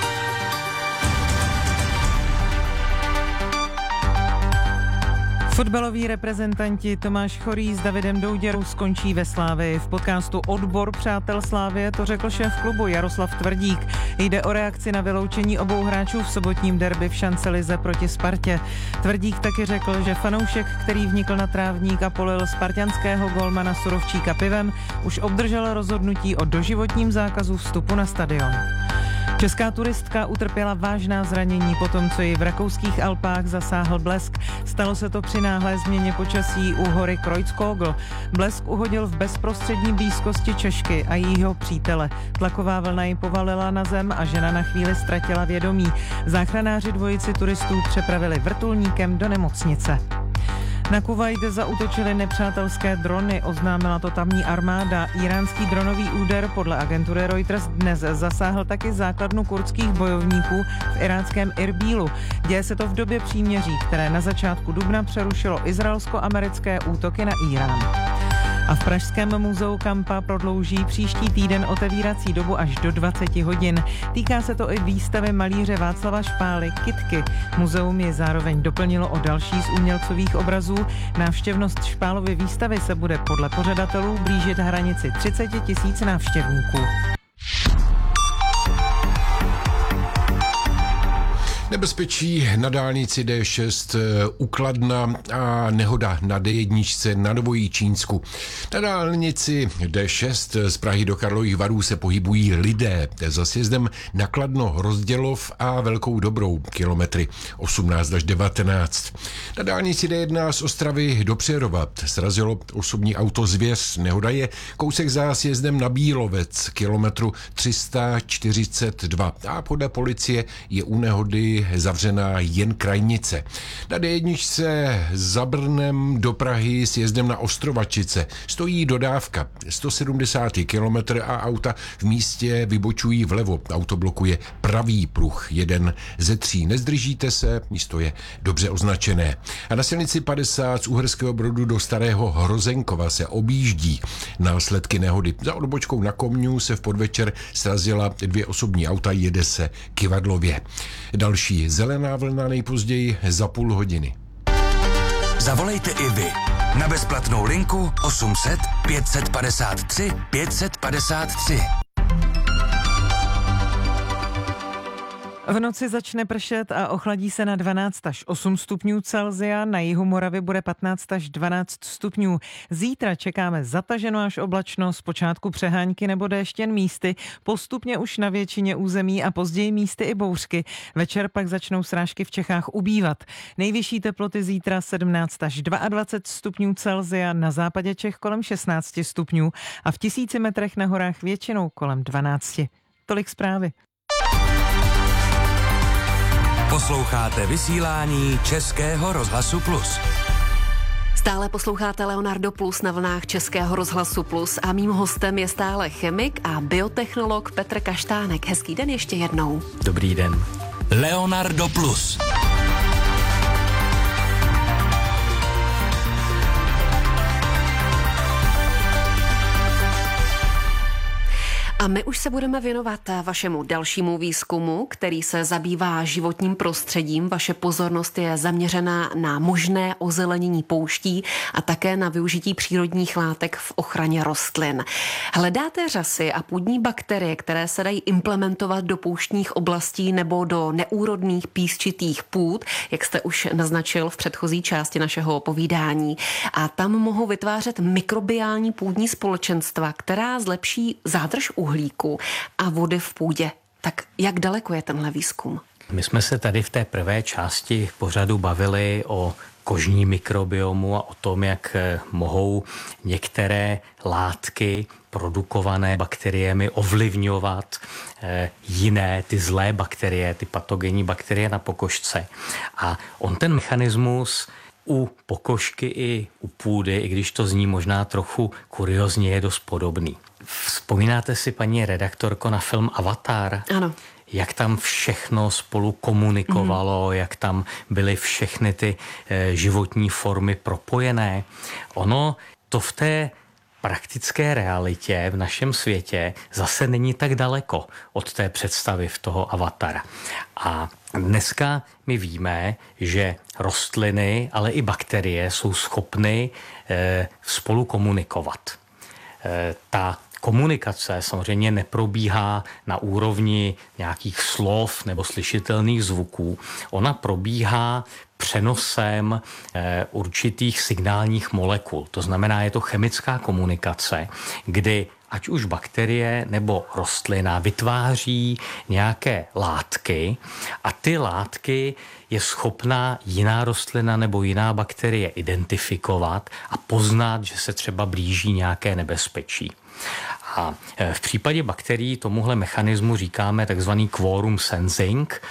Fotbaloví reprezentanti Tomáš Chorý s Davidem Douděrou skončí ve Slávii. V podcastu Odbor přátel Slávie to řekl šéf klubu Jaroslav Tvrdík. Jde o reakci na vyloučení obou hráčů v sobotním derby v šancelize proti Spartě. Tvrdík taky řekl, že fanoušek, který vnikl na trávník a polil spartanského golmana Surovčíka pivem, už obdržel rozhodnutí o doživotním zákazu vstupu na stadion. Česká turistka utrpěla vážná zranění po tom, co ji v rakouských Alpách zasáhl blesk. Stalo se to při náhlé změně počasí u hory Kreuzkogel. Blesk uhodil v bezprostřední blízkosti Češky a jejího přítele. Tlaková vlna ji povalila na zem a žena na chvíli ztratila vědomí. Záchranáři dvojici turistů přepravili vrtulníkem do nemocnice. Na Kuvajt zaútočily nepřátelské drony, oznámila to tamní armáda. Íránský dronový úder podle agentury Reuters dnes zasáhl taky základnu kurdských bojovníků v iráckém Irbílu. Děje se to v době příměří, které na začátku dubna přerušilo izraelsko-americké útoky na Írán. A v pražském muzeu Kampa prodlouží příští týden otevírací dobu až do dvacet hodin. Týká se to i výstavy malíře Václava Špály Kytky. Muzeum je zároveň doplnilo o další z umělcových obrazů. Návštěvnost Špálovy výstavy se bude podle pořadatelů blížit hranici třicet tisíc návštěvníků. Nebezpečí na dálnici D šest u Kladna a nehoda na D jedna na Novojičínsku. Na dálnici D šest z Prahy do Karlových Varů se pohybují lidé za sjezdem na Kladno Rozdělov a Velkou Dobrou kilometry osmnáct až devatenáct. Na dálnici D jedna z Ostravy do Přerova srazilo osobní auto Zvěř. Nehoda je kousek za sjezdem na Bílovec kilometru tři sta čtyřicet dva a podle policie je u nehody zavřená jen krajnice. Na D jedna za Brnem do Prahy s jezdem na Ostrovačice stojí dodávka sto sedmdesát kilometrů a auta v místě vybočují vlevo. Auto blokuje pravý pruh, jeden ze tří. Nezdržíte se, místo je dobře označené. A na silnici padesát z Uherského Brodu do Starého Hrozenkova se objíždí následky nehody. Za odbočkou na Komňu se v podvečer srazila dvě osobní auta, jede se kyvadlově. Další zelená vlna nejpozději za půl hodiny. Zavolejte i vy na bezplatnou linku osm set pět set padesát tři pět set padesát tři. V noci začne pršet a ochladí se na dvanáct až osm stupňů Celsia, na jihu Moravy bude patnáct až dvanáct stupňů. Zítra čekáme zataženou až oblačno, zpočátku přehánky nebo déšť jen místy, postupně už na většině území a později místy i bouřky. Večer pak začnou srážky v Čechách ubývat. Nejvyšší teploty zítra sedmnáct až dvacet dva stupňů Celsia, na západě Čech kolem šestnáct stupňů a v tisíci metrech na horách většinou kolem dvanáct. Tolik zprávy. Posloucháte vysílání Českého rozhlasu Plus. Stále posloucháte Leonardo Plus na vlnách Českého rozhlasu Plus a mým hostem je stále chemik a biotechnolog Petr Kaštánek. Hezký den ještě jednou. Dobrý den. Leonardo Plus. A my už se budeme věnovat vašemu dalšímu výzkumu, který se zabývá životním prostředím. Vaše pozornost je zaměřená na možné ozelenění pouští a také na využití přírodních látek v ochraně rostlin. Hledáte řasy a půdní bakterie, které se dají implementovat do pouštních oblastí nebo do neúrodných písčitých půd, jak jste už naznačil v předchozí části našeho povídání. A tam mohou vytvářet mikrobiální půdní společenstva, která zlepší zádrž uhlíku a vody v půdě. Tak jak daleko je tenhle výzkum? My jsme se tady v té prvé části pořadu bavili o kožní mikrobiomu a o tom, jak mohou některé látky produkované bakteriemi ovlivňovat jiné, ty zlé bakterie, ty patogenní bakterie na pokožce. A on ten mechanismus u pokožky i u půdy, i když to zní možná trochu kuriozně, je dost podobný. Vzpomínáte si, paní redaktorko, na film Avatar? Ano. Jak tam všechno spolu komunikovalo, mm. jak tam byly všechny ty e, životní formy propojené. Ono to v té praktické realitě v našem světě zase není tak daleko od té představy v toho Avatara. A dneska my víme, že rostliny, ale i bakterie jsou schopny e, spolu komunikovat. E, ta komunikace samozřejmě neprobíhá na úrovni nějakých slov nebo slyšitelných zvuků. Ona probíhá přenosem e, určitých signálních molekul. To znamená, je to chemická komunikace, kdy ať už bakterie nebo rostlina vytváří nějaké látky a ty látky je schopná jiná rostlina nebo jiná bakterie identifikovat a poznat, že se třeba blíží nějaké nebezpečí. A v případě bakterií tomuhle mechanismu říkáme takzvaný quorum sensing.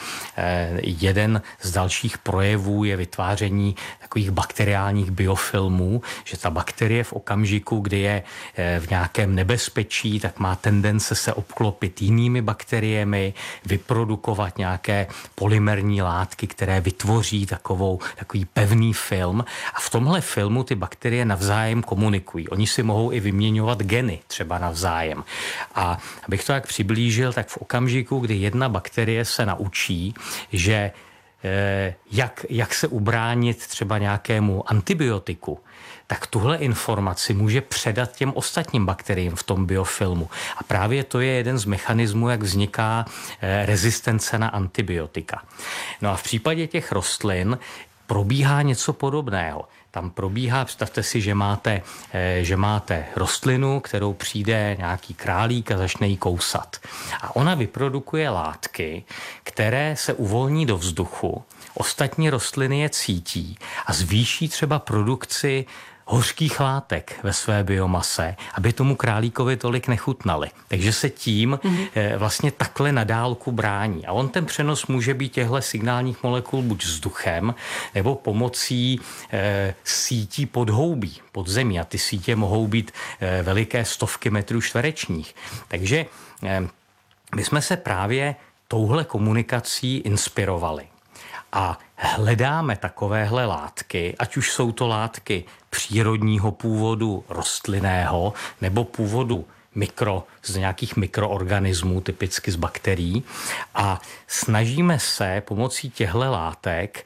Jeden z dalších projevů je vytváření takových bakteriálních biofilmů, že ta bakterie v okamžiku, kdy je v nějakém nebezpečí, tak má tendence se obklopit jinými bakteriemi, vyprodukovat nějaké polymerní látky, které vytvoří takovou, takový pevný film. A v tomhle filmu ty bakterie navzájem komunikují. Oni si mohou i vyměňovat geny třeba navzájem. A abych to jak přiblížil, tak v okamžiku, kdy jedna bakterie se naučí, že eh, jak, jak se ubránit třeba nějakému antibiotiku, tak tuhle informaci může předat těm ostatním bakteriím v tom biofilmu. A právě to je jeden z mechanismů, jak vzniká eh, rezistence na antibiotika. No a v případě těch rostlin probíhá něco podobného. Tam probíhá, představte si, že máte, že máte rostlinu, kterou přijde nějaký králík a začne jí kousat. A ona vyprodukuje látky, které se uvolní do vzduchu, ostatní rostliny je cítí a zvýší třeba produkci hořkých látek ve své biomase, aby tomu králíkovi tolik nechutnali. Takže se tím mm-hmm. e, vlastně takhle na dálku brání. A on ten přenos může být těchto signálních molekul buď vzduchem, nebo pomocí e, sítí podhoubí, pod zemí. A ty sítě mohou být e, veliké stovky metrů čtverečních. Takže e, my jsme se právě touhle komunikací inspirovali. A hledáme takovéhle látky, ať už jsou to látky přírodního původu rostlinného nebo původu mikro, z nějakých mikroorganismů, typicky z bakterií. A snažíme se pomocí těchto látek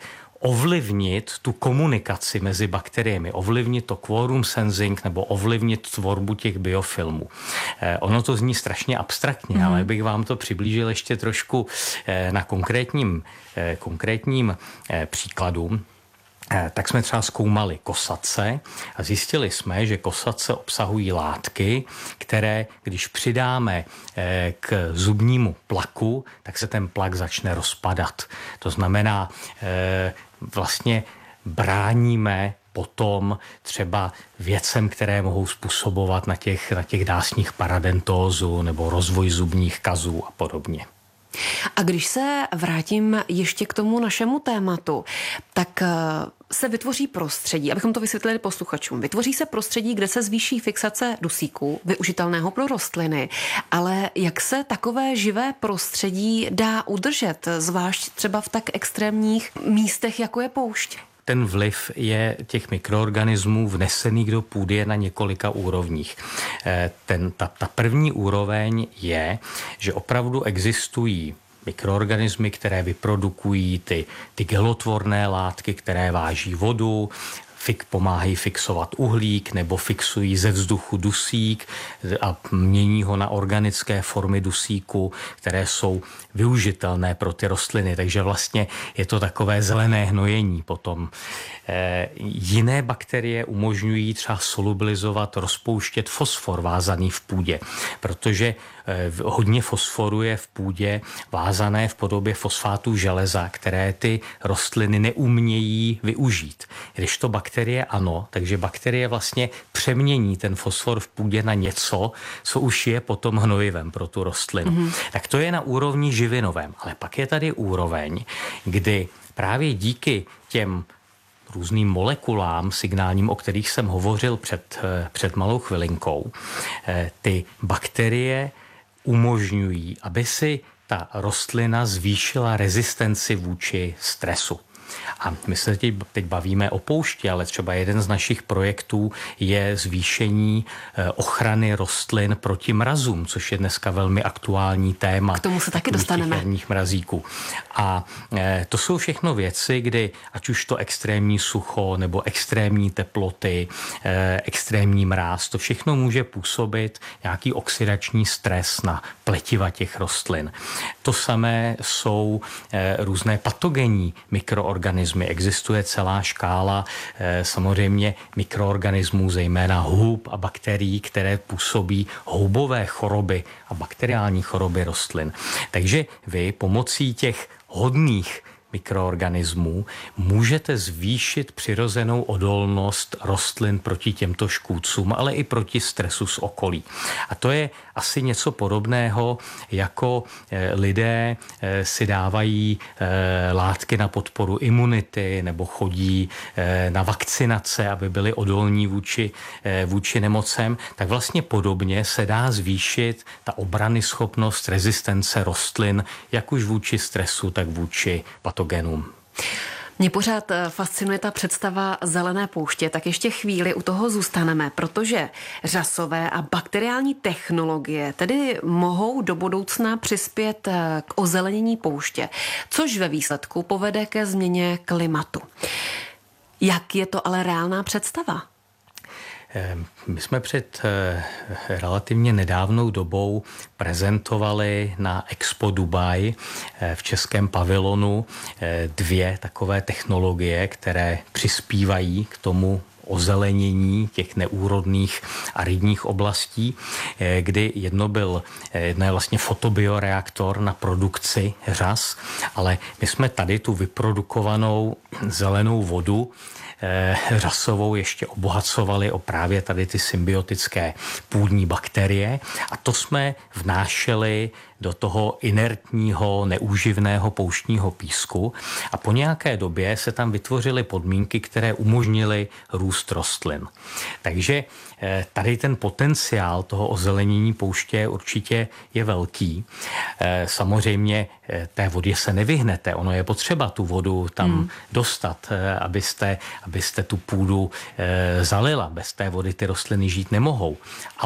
ovlivnit tu komunikaci mezi bakteriemi, ovlivnit to quorum sensing nebo ovlivnit tvorbu těch biofilmů. Ono to zní strašně abstraktně, mm. ale bych vám to přiblížil ještě trošku na konkrétním, konkrétním příkladu. Tak jsme třeba zkoumali kosace a zjistili jsme, že kosace obsahují látky, které, když přidáme k zubnímu plaku, tak se ten plak začne rozpadat. To znamená, vlastně bráníme potom třeba věcem, které mohou způsobovat na těch, na těch dásních paradentózu nebo rozvoj zubních kazů a podobně. A když se vrátím ještě k tomu našemu tématu, tak se vytvoří prostředí, abychom to vysvětlili posluchačům, vytvoří se prostředí, kde se zvýší fixace dusíku, využitelného pro rostliny, ale jak se takové živé prostředí dá udržet, zvlášť třeba v tak extrémních místech, jako je poušť? Ten vliv je těch mikroorganismů vnesený do půdy je na několika úrovních. Ten, ta, ta první úroveň je, že opravdu existují mikroorganismy, které vyprodukují ty, ty gelotvorné látky, které váží vodu, fik, pomáhají fixovat uhlík nebo fixují ze vzduchu dusík a mění ho na organické formy dusíku, které jsou využitelné pro ty rostliny. Takže vlastně je to takové zelené hnojení potom. E, jiné bakterie umožňují třeba solubilizovat, rozpouštět fosfor vázaný v půdě, protože e, hodně fosforu je v půdě vázané v podobě fosfátů železa, které ty rostliny neumějí využít. Když to bakterie ano, takže bakterie vlastně přemění ten fosfor v půdě na něco, co už je potom hnojivem pro tu rostlinu. Mm-hmm. Tak to je na úrovni živinovém, ale pak je tady úroveň, kdy právě díky těm různým molekulám signálním, o kterých jsem hovořil před, před malou chvilinkou, ty bakterie umožňují, aby si ta rostlina zvýšila rezistenci vůči stresu. A my se teď bavíme o poušti, ale třeba jeden z našich projektů je zvýšení ochrany rostlin proti mrazům, což je dneska velmi aktuální téma. K tomu se taky dostaneme. Mrazíků. A to jsou všechno věci, kdy ať už to extrémní sucho nebo extrémní teploty, extrémní mráz, to všechno může působit nějaký oxidační stres na pletiva těch rostlin. To samé jsou různé patogenní mikroorganismy. Existuje celá škála samozřejmě mikroorganismů, zejména hub a bakterií, které působí houbové choroby a bakteriální choroby rostlin. Takže vy pomocí těch hodných mikroorganismů můžete zvýšit přirozenou odolnost rostlin proti těmto škůdcům, ale i proti stresu z okolí. A to je asi něco podobného, jako lidé si dávají látky na podporu imunity nebo chodí na vakcinace, aby byli odolní vůči, vůči nemocem, tak vlastně podobně se dá zvýšit ta obranyschopnost rezistence rostlin, jak už vůči stresu, tak vůči patogenům. Mě pořád fascinuje ta představa zelené pouště, tak ještě chvíli u toho zůstaneme, protože řasové a bakteriální technologie tedy mohou do budoucna přispět k ozelenění pouště, což ve výsledku povede ke změně klimatu. Jak je to ale reálná představa? My jsme před relativně nedávnou dobou prezentovali na Expo Dubai v českém pavilonu dvě takové technologie, které přispívají k tomu ozelenění těch neúrodných aridních oblastí, kdy jedno byl, jedno je vlastně fotobioreaktor na produkci řas, ale my jsme tady tu vyprodukovanou zelenou vodu řasovou ještě obohacovali o právě tady ty symbiotické půdní bakterie a to jsme vnášeli do toho inertního, neúživného pouštního písku a po nějaké době se tam vytvořily podmínky, které umožnily růst rostlin. Takže tady ten potenciál toho ozelenění pouště určitě je velký. Samozřejmě té vodě se nevyhnete, ono je potřeba tu vodu tam hmm. dostat, abyste, abyste tu půdu zalila. Bez té vody ty rostliny žít nemohou. Ale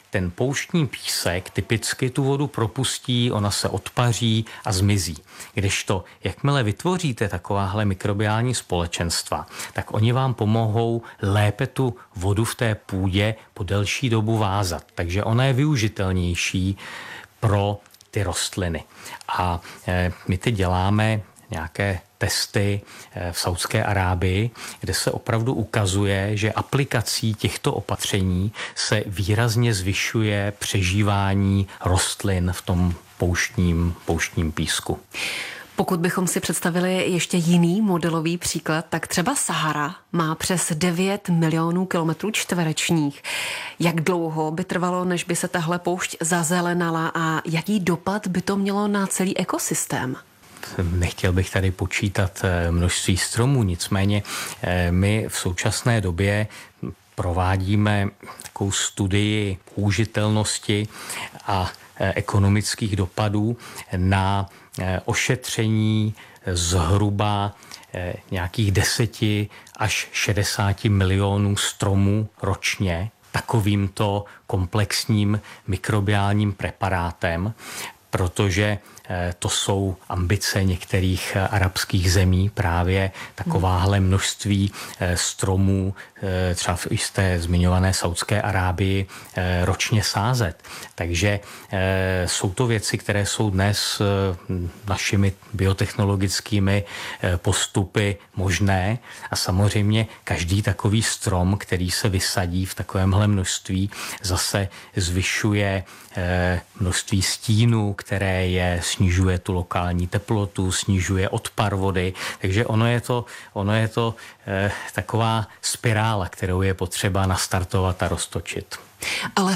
ten pouštní písek typicky tu vodu propustí, ona se odpaří a zmizí. Kdežto, jakmile vytvoříte takováhle mikrobiální společenstva, tak oni vám pomohou lépe tu vodu v té půdě po delší dobu vázat. Takže ona je využitelnější pro ty rostliny. A my teď děláme nějaké testy v Saudské Arábii, kde se opravdu ukazuje, že aplikací těchto opatření se výrazně zvyšuje přežívání rostlin v tom pouštním, pouštním písku. Pokud bychom si představili ještě jiný modelový příklad, tak třeba Sahara má přes devět milionů kilometrů čtverečních. Jak dlouho by trvalo, než by se tahle poušť zazelenala a jaký dopad by to mělo na celý ekosystém? Nechtěl bych tady počítat množství stromů, nicméně my v současné době provádíme takovou studii použitelnosti a ekonomických dopadů na ošetření zhruba nějakých deseti až šedesáti milionů stromů ročně takovýmto komplexním mikrobiálním preparátem, protože to jsou ambice některých arabských zemí, právě takováhle množství stromů, třeba v té zmiňované Saudské Arábii, ročně sázet. Takže jsou to věci, které jsou dnes našimi biotechnologickými postupy možné a samozřejmě každý takový strom, který se vysadí v takovémhle množství, zase zvyšuje množství stínů, které je snižuje tu lokální teplotu, snižuje odpar vody, takže ono je to, ono je to eh, taková spirála, kterou je potřeba nastartovat a roztočit. Ale